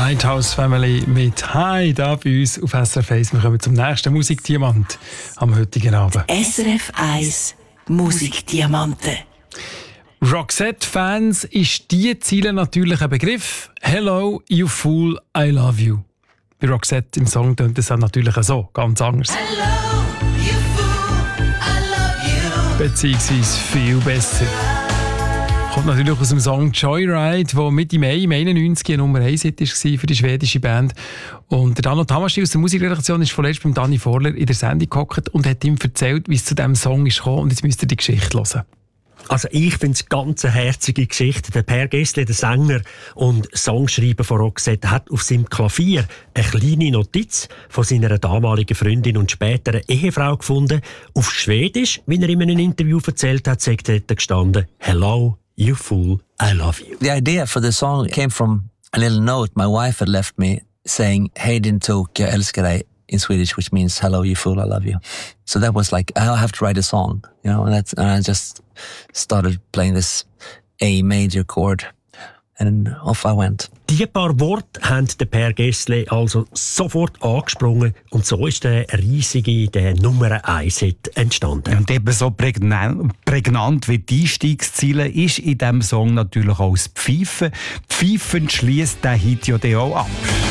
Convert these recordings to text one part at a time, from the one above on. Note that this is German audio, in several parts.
Lighthouse Family mit Hi da bei uns auf SRF 1. Wir kommen zum nächsten Musikdiamant am heutigen Abend. SRF 1 Musikdiamanten. Roxette-Fans ist diese Ziele natürlich ein Begriff. Hello, you fool, I love you. Bei Roxette im Song tönt es natürlich so, ganz anders. Hello, you fool, I love you. Beziehungsweise viel besser. Kommt natürlich aus dem Song Joyride, der Mitte Mai im 91 eine Nummer 1 Hit war für die schwedische Band. Und der Dano Tamaschi aus der Musikredaktion ist vorletzt beim Dani Vorler in der Sendung gehockt und hat ihm erzählt, wie es zu diesem Song ist gekommen. Und jetzt müsst ihr die Geschichte hören. Also ich finde es ganz eine herzige Geschichte. Der Per Gessle, der Sänger und Songschreiber von Roxette, hat auf seinem Klavier eine kleine Notiz von seiner damaligen Freundin und späteren Ehefrau gefunden. Auf Schwedisch, wie er in einem Interview erzählt hat, sagt dort gestanden: Hello, you fool, I love you. The idea for the song came from a little note my wife had left me saying "Hej din tok, jag älskar dig" in Swedish, which means "Hello, you fool, I love you." So that was like, I have to write a song, you know, and I just started playing this A major chord and off I went. Die paar Worte haben der Per Gessle also sofort angesprungen und so ist der riesige, der Nummer 1 Hit entstanden. Und eben so prägnant wie die Einstiegsziele ist in diesem Song natürlich auch das Pfeifen. Pfeifen schließt der Hit ja dann auch ab.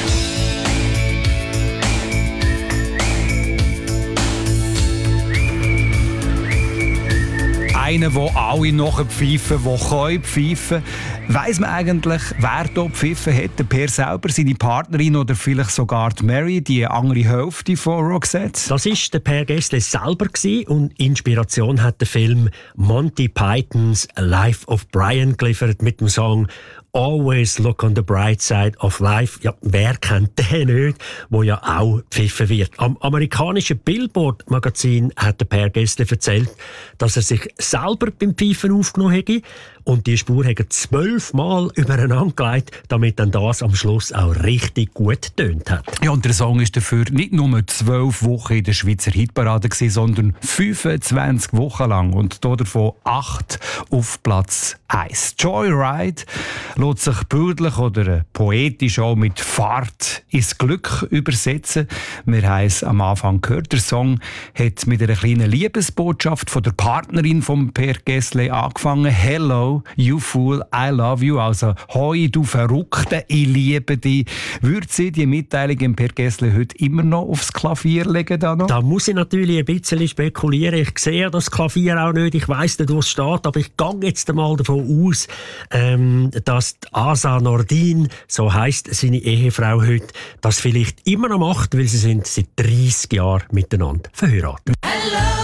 Einer, wo alle nachher pfeifen, die pfeifen können. Weiss man eigentlich, wer hier gepfiffen hat? Der Per selber, seine Partnerin oder vielleicht sogar die Mary, die andere Hälfte von Roxette? Das war der Per Gessle selber und Inspiration hat der Film Monty Pythons Life of Brian geliefert mit dem Song «Always look on the bright side of life». Ja, wer kennt den nicht, wo ja auch gepfiffen wird. Am amerikanischen Billboard-Magazin hat der Per Gessle erzählt, dass er sich selber beim Pfeifen aufgenommen hätte und die Spur hat 12 Mal übereinander gelegt, damit dann das am Schluss auch richtig gut getönt hat. Ja, und der Song ist dafür nicht nur 12 Wochen in der Schweizer Hitparade gewesen, sondern 25 Wochen lang und davon 8 auf Platz 1. Joyride lässt sich bildlich oder poetisch auch mit Fahrt ins Glück übersetzen. Wir haben es am Anfang gehört. Der Song hat mit einer kleinen Liebesbotschaft von der Partnerin von Per Gessle angefangen. Hello, you fool, I love you. Also, hoi, du Verrückte, ich liebe dich. Würde sie die Mitteilung im Per Gessle heute immer noch aufs Klavier legen? Da muss ich natürlich ein bisschen spekulieren. Ich sehe das Klavier auch nicht. Ich weiss nicht, wo es steht. Aber ich gehe jetzt einmal davon aus, dass Asa Nordin, so heisst seine Ehefrau heute, das vielleicht immer noch macht, weil sie sind seit 30 Jahren miteinander verheiratet. Hello.